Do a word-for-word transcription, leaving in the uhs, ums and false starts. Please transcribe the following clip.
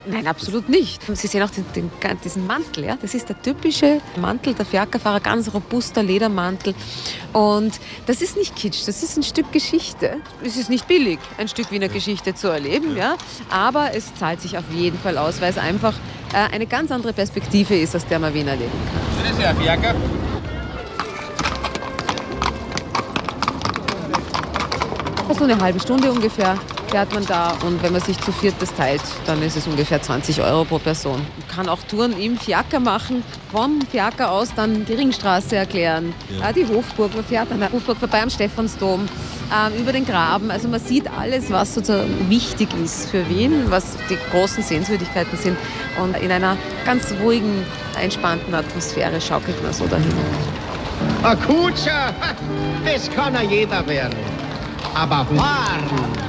Nein, absolut nicht. Sie sehen auch den, den, diesen Mantel. Ja? Das ist der typische Mantel der Fiakerfahrer, ganz robuster Ledermantel. Und das ist nicht Kitsch, das ist ein Stück Geschichte. Es ist nicht billig, ein Stück Wiener Geschichte zu erleben, ja? Aber es zahlt sich auf jeden Fall aus, weil es einfach äh, eine ganz andere Perspektive ist, aus der man Wien erleben kann. Das ist ja Fiaker. So eine halbe Stunde ungefähr fährt man da, und wenn man sich zu viert das teilt, dann ist es ungefähr zwanzig Euro pro Person. Man kann auch Touren im Fiaker machen, vom Fiaker aus dann die Ringstraße erklären, ja. Die Hofburg, man fährt an der Hofburg vorbei am Stephansdom, ähm, über den Graben. Also man sieht alles, was sozusagen wichtig ist für Wien, was die großen Sehenswürdigkeiten sind, und in einer ganz ruhigen, entspannten Atmosphäre schaukelt man so dahin. Ein Kutscher, das kann ja jeder werden. Aber fahren,